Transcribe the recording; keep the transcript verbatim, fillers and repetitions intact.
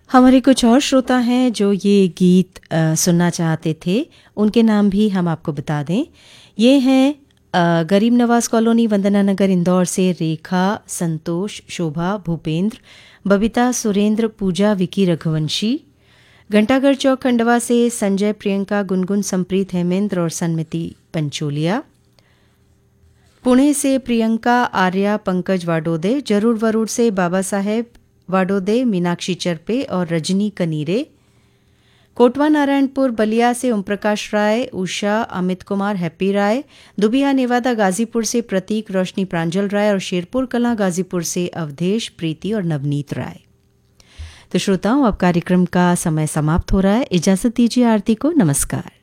हमारे कुछ और श्रोता हैं जो ये गीत आ, सुनना चाहते थे, उनके नाम भी हम आपको बता दें। ये हैं आ, गरीब नवाज कॉलोनी, वंदना नगर, इंदौर से रेखा, संतोष, शोभा, भूपेंद्र, बबीता, सुरेंद्र, पूजा, विकी, रघुवंशी। घंटाघर चौक खंडवा से संजय, प्रियंका, गुनगुन, संप्रीत, हेमेंद्र और सन्मति पंचोलिया। पुणे से प्रियंका, आर्या, पंकज वाडोदे। जरूर वरूर से बाबा साहेब वाडोदे, मीनाक्षी चरपे और रजनी कनीरे। कोटवा नारायणपुर बलिया से ओम प्रकाश राय, उषा, अमित कुमार, हैप्पी राय। दुबिया नेवादा गाजीपुर से प्रतीक, रोशनी, प्रांजल राय और शेरपुर कलां गाजीपुर से अवधेश, प्रीति और नवनीत राय। तो श्रोताओं, अब कार्यक्रम का समय समाप्त हो रहा है। इजाजत दीजिए आरती को। नमस्कार।